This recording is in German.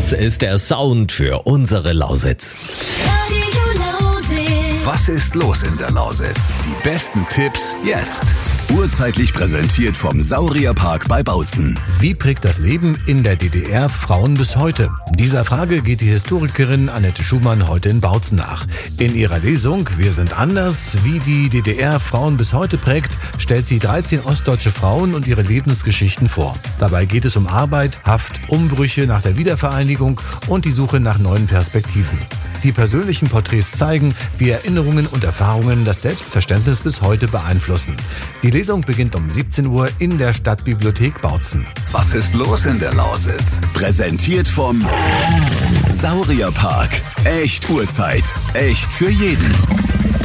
Das ist der Sound für unsere Lausitz. Was ist los in der Lausitz? Die besten Tipps jetzt. Urzeitlich präsentiert vom Saurierpark bei Bautzen. Wie prägt das Leben in der DDR Frauen bis heute? Dieser Frage geht die Historikerin Annette Schumann heute in Bautzen nach. In ihrer Lesung Wir sind anders, wie die DDR Frauen bis heute prägt, stellt sie 13 ostdeutsche Frauen und ihre Lebensgeschichten vor. Dabei geht es um Arbeit, Haft, Umbrüche nach der Wiedervereinigung und die Suche nach neuen Perspektiven. Die persönlichen Porträts zeigen, wie Erinnerungen und Erfahrungen das Selbstverständnis bis heute beeinflussen. Die Lesung beginnt um 17 Uhr in der Stadtbibliothek Bautzen. Was ist los in der Lausitz? Präsentiert vom Saurierpark. Echt Urzeit. Echt für jeden.